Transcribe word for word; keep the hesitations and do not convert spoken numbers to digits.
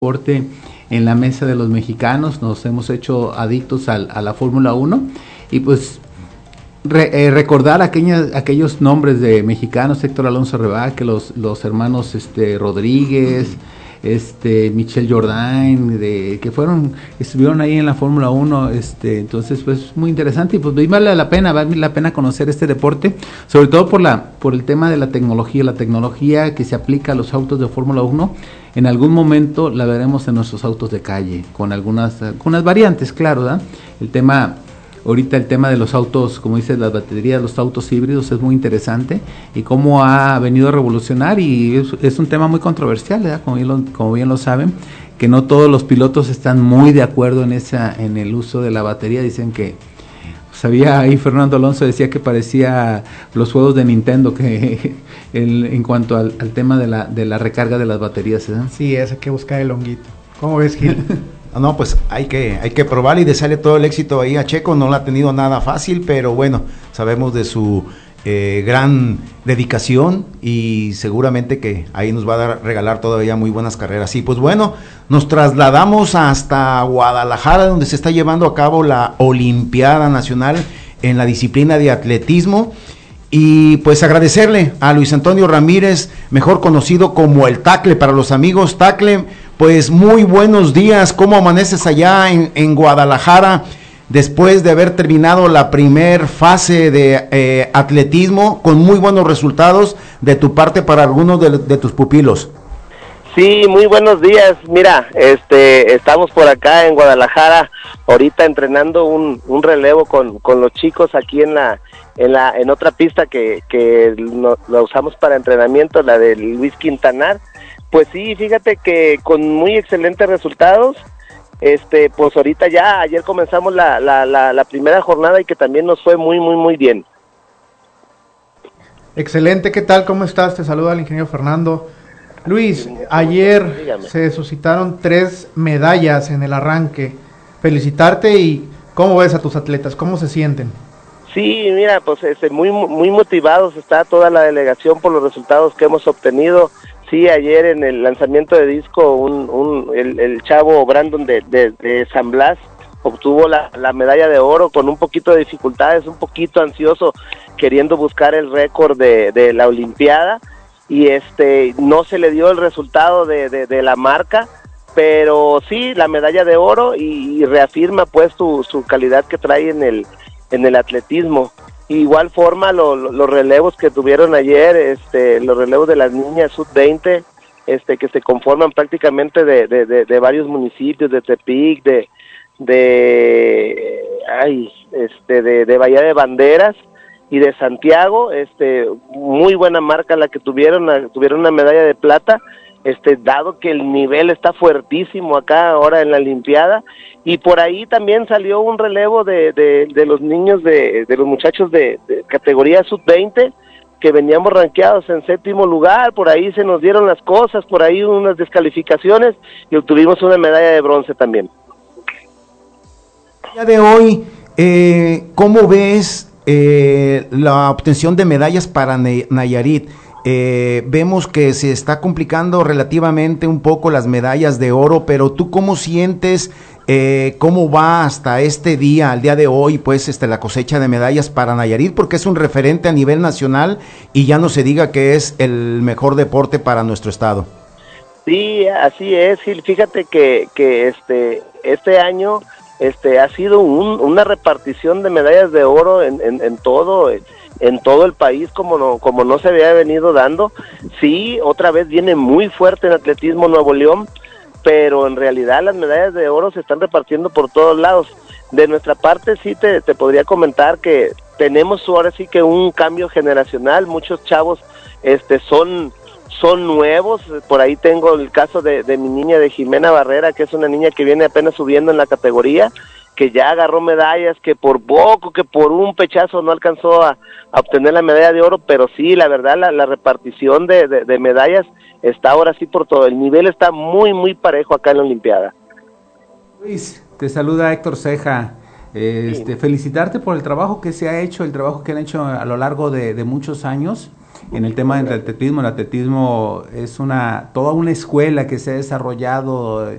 deporte en la mesa de los mexicanos, nos hemos hecho adictos al, a la Fórmula uno y pues re, eh, recordar aquellas, aquellos nombres de mexicanos, Héctor Alonso Rebaque, los, los hermanos este, Rodríguez, este Michel Jourdain, de, que fueron, estuvieron ahí en la Fórmula uno, este, entonces pues muy interesante y pues vale la pena, vale la pena conocer este deporte, sobre todo por la, por el tema de la tecnología, la tecnología que se aplica a los autos de Fórmula uno, en algún momento la veremos en nuestros autos de calle, con algunas, algunas variantes, claro, ¿verdad? El tema, ahorita el tema de los autos, como dices, las baterías, los autos híbridos es muy interesante y cómo ha venido a revolucionar y es, es un tema muy controversial, ¿verdad? Como bien, lo, como bien lo saben, que no todos los pilotos están muy de acuerdo en esa, en el uso de la batería, dicen que sabía ahí Fernando Alonso decía que parecía los juegos de Nintendo que el, en cuanto al, al tema de la de la recarga de las baterías, ¿eh? Sí, es hay que buscar el honguito. ¿Cómo ves, Gil? No, pues hay que hay que probar y desearle todo el éxito ahí a Checo. No lo ha tenido nada fácil, pero bueno, sabemos de su eh, gran dedicación y seguramente que ahí nos va a dar, regalar todavía muy buenas carreras. Y pues bueno, nos trasladamos hasta Guadalajara, donde se está llevando a cabo la Olimpiada Nacional en la disciplina de atletismo. Y pues agradecerle a Luis Antonio Ramírez, mejor conocido como el Tacle para los amigos. Tacle, pues muy buenos días, ¿cómo amaneces allá en, en Guadalajara después de haber terminado la primer fase de eh, atletismo con muy buenos resultados de tu parte para algunos de, de tus pupilos? Sí, muy buenos días. Mira, este, estamos por acá en Guadalajara, ahorita entrenando un, un relevo con, con los chicos aquí en la, en la, en otra pista que, que no, la usamos para entrenamiento, la de Luis Quintanar. Pues sí, fíjate que con muy excelentes resultados. Este, pues ahorita ya, ayer comenzamos la, la, la, la primera jornada y que también nos fue muy, muy, muy bien. Excelente, ¿qué tal? ¿Cómo estás? Te saluda el ingeniero Fernando. Luis, ayer Dígame. se suscitaron tres medallas en el arranque. Felicitarte y ¿cómo ves a tus atletas? ¿Cómo se sienten? Sí, mira, pues este, muy, muy motivados está toda la delegación por los resultados que hemos obtenido. Sí, ayer en el lanzamiento de disco, un, un, el, el chavo Brandon de, de, de San Blas obtuvo la, la medalla de oro con un poquito de dificultades, un poquito ansioso, queriendo buscar el récord de, de la Olimpiada, y este no se le dio el resultado de, de, de la marca, pero sí, la medalla de oro y, y reafirma pues su, su calidad que trae en el, en el atletismo. Igual forma lo, lo, los relevos que tuvieron ayer, este, los relevos de las niñas sub veinte, este, que se conforman prácticamente de, de, de, de varios municipios, de Tepic, de, de, ay, este, de, de Bahía de Banderas y de Santiago, este, muy buena marca la que tuvieron, la, tuvieron una medalla de plata, este, dado que el nivel está fuertísimo acá ahora en la Olimpiada. Y por ahí también salió un relevo de, de, de los niños, de, de los muchachos de, de categoría sub veinte, que veníamos rankeados en séptimo lugar, por ahí se nos dieron las cosas, por ahí unas descalificaciones y obtuvimos una medalla de bronce también. El día de hoy, eh, ¿cómo ves eh, la obtención de medallas para Nayarit? Eh, vemos que se está complicando relativamente un poco las medallas de oro, pero ¿tú cómo sientes eh, cómo va hasta este día, al día de hoy, pues este la cosecha de medallas para Nayarit? Porque es un referente a nivel nacional y ya no se diga que es el mejor deporte para nuestro estado. Sí, así es, Gil. Fíjate que, que este, este año este, ha sido un, una repartición de medallas de oro en, en, en todo en, en todo el país como no, como no se había venido dando. Sí, otra vez viene muy fuerte en atletismo Nuevo León, pero en realidad las medallas de oro se están repartiendo por todos lados. De nuestra parte sí te, te podría comentar que tenemos ahora sí que un cambio generacional, muchos chavos este son son nuevos, por ahí tengo el caso de, de mi niña de Jimena Barrera, que es una niña que viene apenas subiendo en la categoría, que ya agarró medallas, que por poco, que por un pechazo no alcanzó a, a obtener la medalla de oro, pero sí, la verdad, la, la repartición de, de, de medallas está ahora sí por todo, el nivel está muy, muy parejo acá en la Olimpiada. Luis, te saluda Héctor Ceja, este, sí. Felicitarte por el trabajo que se ha hecho, el trabajo que han hecho a lo largo de, de muchos años, en el tema del atletismo. El atletismo es una toda una escuela que se ha desarrollado